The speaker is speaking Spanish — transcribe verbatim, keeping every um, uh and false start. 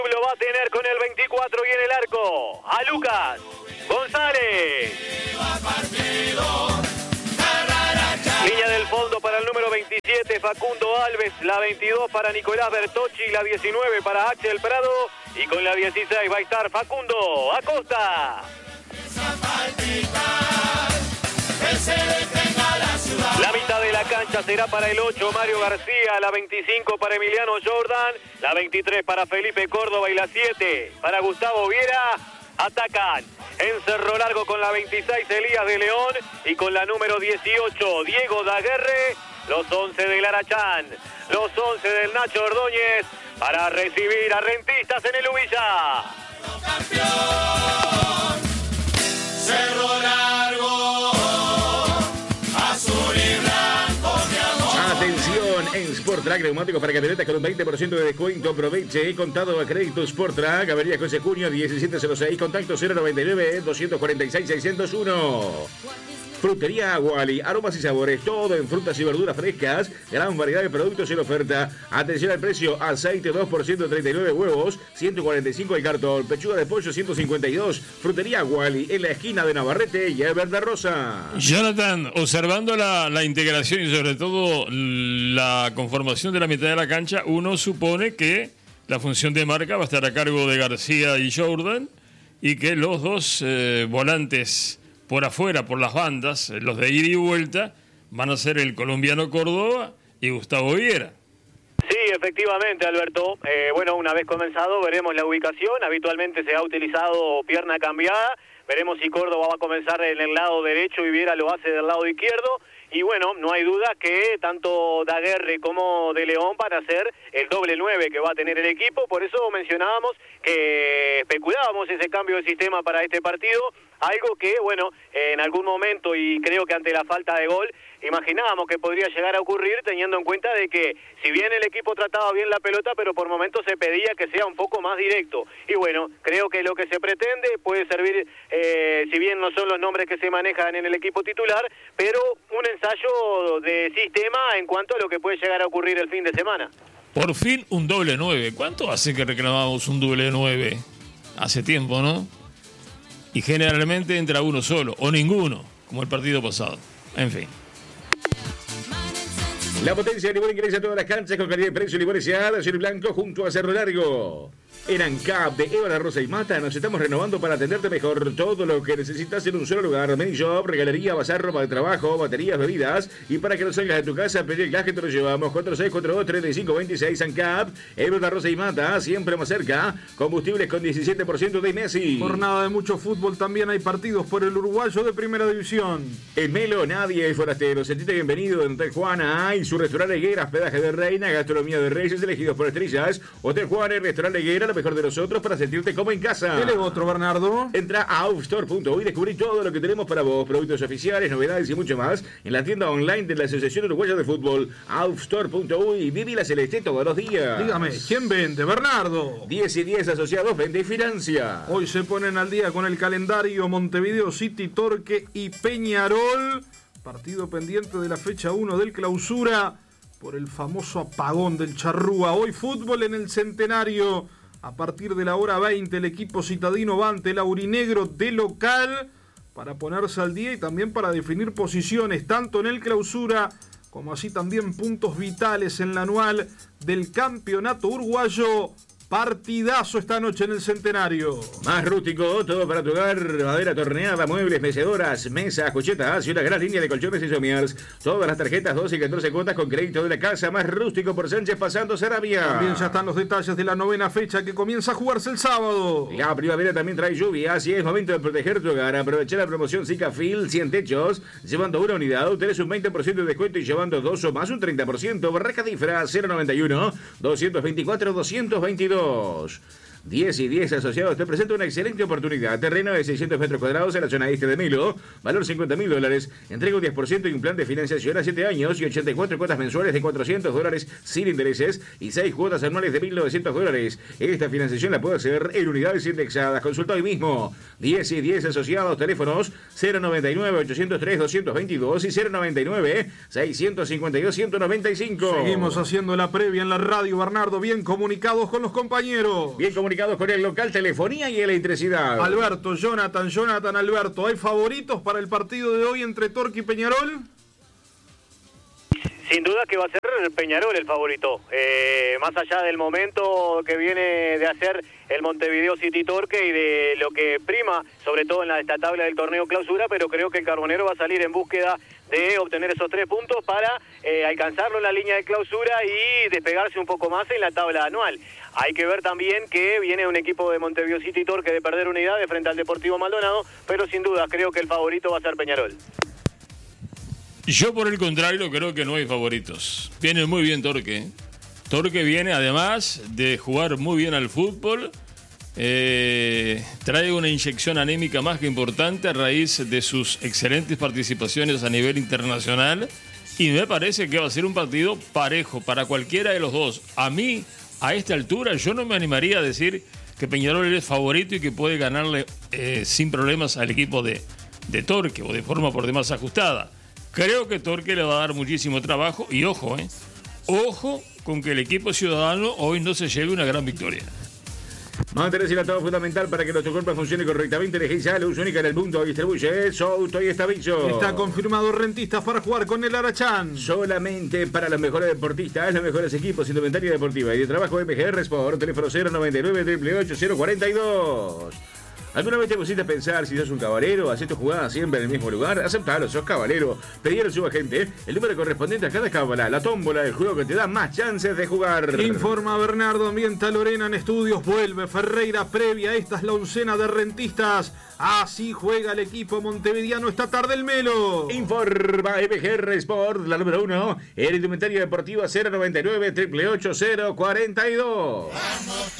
Lo va a tener con el veinticuatro y en el arco a Lucas González. Línea del fondo para el número veintisiete, Facundo Alves. La veintidós para Nicolás Bertocci. La diecinueve para Axel Prado. Y con la dieciséis va a estar Facundo Acosta. La mitad de la cancha será para el ocho, Mario García. La veinticinco para Emiliano Jordan. La veintitrés para Felipe Córdoba. Y la siete para Gustavo Viera. Atacan en Cerro Largo con la veintiséis, Elías de León. Y con la número dieciocho, Diego Daguerre. Los once del Arachán. Los once del Nacho Ordóñez. Para recibir a Rentistas en el Ubilla. Campeón, Cerro Largo, azul y blanco, mi amor. Atención, en Sport Track, neumáticos para camionetas con un veinte por ciento de descuento. Aproveche, contado a crédito Sport Track, Avenida José Cuño, diecisiete cero seis, contacto cero noventa y nueve, doscientos cuarenta y seis, seiscientos uno. Frutería Wally, aromas y sabores, todo en frutas y verduras frescas, gran variedad de productos en oferta. Atención al precio, aceite dos por ciento treinta y nueve, huevos, ciento cuarenta y cinco el cartón, pechuga de pollo ciento cincuenta y dos. Frutería Wally, en la esquina de Navarrete y el Verde Rosa. Jonathan, observando la, la integración y sobre todo la conformación de la mitad de la cancha, uno supone que la función de marca va a estar a cargo de García y Jordan y que los dos eh, volantes por afuera, por las bandas, los de ida y vuelta, van a ser el colombiano Córdoba y Gustavo Viera. Sí, efectivamente, Alberto. Eh, bueno, una vez comenzado veremos la ubicación. Habitualmente se ha utilizado pierna cambiada. Veremos si Córdoba va a comenzar en el lado derecho y Viera lo hace del lado izquierdo. Y bueno, no hay duda que tanto Daguerre como De León van a ser el doble nueve que va a tener el equipo. Por eso mencionábamos que especulábamos ese cambio de sistema para este partido. Algo que, bueno, en algún momento, y creo que ante la falta de gol, imaginábamos que podría llegar a ocurrir, teniendo en cuenta de que si bien el equipo trataba bien la pelota, pero por momentos se pedía que sea un poco más directo. Y bueno, creo que lo que se pretende puede servir, eh, si bien no son los nombres que se manejan en el equipo titular, pero un ensayo de sistema en cuanto a lo que puede llegar a ocurrir el fin de semana. Por fin un doble nueve. ¿Cuánto hace que reclamamos un doble nueve? Hace tiempo, ¿no? Y generalmente entra uno solo, o ninguno, como el partido pasado. En fin. La potencia de nivel ingresa a todas las canchas con calidad de precio y libertad, azul y blanco junto a Cerro Largo. En ANCAP de Eva La Rosa y Mata nos estamos renovando para atenderte mejor. Todo lo que necesitas en un solo lugar. Mini shop, regalería, bazar, ropa de trabajo, baterías, bebidas. Y para que no salgas de tu casa, pedí el gas que te lo llevamos. cuatro seis cuatro dos, tres cinco dos seis. ANCAP, Eva La Rosa y Mata, siempre más cerca. Combustibles con diecisiete por ciento de Messi. Jornada de mucho fútbol, también hay partidos por el uruguayo de primera división. En Melo, nadie es forastero. Sentite bienvenido en Hotel Juana y su restaurante Higuera, hospedaje de reina, gastronomía de reyes, elegidos por estrellas. Hotel Juana y restaurante Higuera, lo mejor de nosotros para sentirte como en casa. ¿Qué le otro, Bernardo? Entra a outstore punto uy y descubrí todo lo que tenemos para vos. Productos oficiales, novedades y mucho más en la tienda online de la Asociación Uruguaya de Fútbol. outstore punto uy. Viví la celeste todos los días. Dígame, ¿quién vende, Bernardo? diez y diez asociados, vende y financia. Hoy se ponen al día con el calendario Montevideo City, Torque y Peñarol. Partido pendiente de la fecha uno del clausura por el famoso apagón del Charrúa. Hoy fútbol en el Centenario. A partir de la hora veinte, el equipo citadino va ante el aurinegro de local para ponerse al día y también para definir posiciones, tanto en el clausura como así también puntos vitales en la anual del campeonato uruguayo. Partidazo esta noche en el Centenario. Más rústico, todo para tu hogar, madera torneada, muebles, mecedoras, mesas, cochetas y una gran línea de colchones y somiers. Todas las tarjetas doce y catorce cuotas con crédito de la casa. Más rústico por Sánchez pasando Sarabia. También ya están los detalles de la novena fecha que comienza a jugarse el sábado. La primavera también trae lluvia, así es momento de proteger tu hogar. Aprovecha la promoción Zicafil cien techos, llevando una unidad, tenés un veinte por ciento de descuento y llevando dos o más un treinta por ciento. Barraca Difra cero noventa y uno, doscientos veinticuatro, doscientos veintidós. diez y diez asociados te presenta una excelente oportunidad. Terreno de seiscientos metros cuadrados en la zona este de Melo. Valor cincuenta mil dólares. Entrega un diez por ciento y un plan de financiación a siete años y ochenta y cuatro cuotas mensuales de cuatrocientos dólares sin intereses y seis cuotas anuales de mil novecientos dólares. Esta financiación la puede hacer en unidades indexadas. Consulta hoy mismo. diez y diez asociados. Teléfonos cero noventa y nueve, ochocientos tres, doscientos veintidós y cero noventa y nueve, seiscientos cincuenta y dos, ciento noventa y cinco. Seguimos haciendo la previa en la radio, Bernardo. Bien comunicados con los compañeros. Bien comunicados comunicados con el local, telefonía y electricidad. Alberto, Jonathan, Jonathan, Alberto, ¿hay favoritos para el partido de hoy entre Torque y Peñarol? Sin duda que va a ser Peñarol el favorito, eh, más allá del momento que viene de hacer el Montevideo City Torque y de lo que prima, sobre todo en la, esta tabla del torneo clausura, pero creo que el Carbonero va a salir en búsqueda de obtener esos tres puntos para eh, alcanzarlo en la línea de clausura y despegarse un poco más en la tabla anual. Hay que ver también que viene un equipo de Montevideo City Torque de perder unidades frente al Deportivo Maldonado, pero sin duda creo que el favorito va a ser Peñarol. Yo por el contrario creo que no hay favoritos. Viene muy bien Torque. Torque viene además de jugar muy bien al fútbol. Eh, trae una inyección anímica más que importante a raíz de sus excelentes participaciones a nivel internacional. Y me parece que va a ser un partido parejo para cualquiera de los dos. A mí, a esta altura, yo no me animaría a decir que Peñarol es favorito y que puede ganarle eh, sin problemas al equipo de, de Torque o de forma por demás ajustada. Creo que Torque le va a dar muchísimo trabajo y ojo, eh, ojo con que el equipo ciudadano hoy no se lleve una gran victoria. Mantener el atado fundamental para que nuestro cuerpo funcione correctamente. Elegencia luz única en el mundo. Distribuye Souto y Estaviso. Está confirmado Rentistas para jugar con el Arachán. Solamente para los mejores deportistas, los mejores equipos, indumentaria deportiva y de trabajo M G R Sport. Teléfono cero noventa y nueve, ocho ocho cero cuarenta y dos. ¿Alguna vez te pusiste a pensar si sos un caballero? ¿Haces tu jugada siempre en el mismo lugar? Aceptalo, sos caballero. Pedí a su agente el número correspondiente a cada cábala, la tómbola del juego que te da más chances de jugar. Informa Bernardo, ambienta Lorena en estudios. Vuelve Ferreira previa. Esta es la oncena de Rentistas. Así juega el equipo montevideano esta tarde el Melo. Informa M G R Sport, la número uno. El indumentario deportivo cero noventa y nueve, ocho ocho cero cuarenta y dos.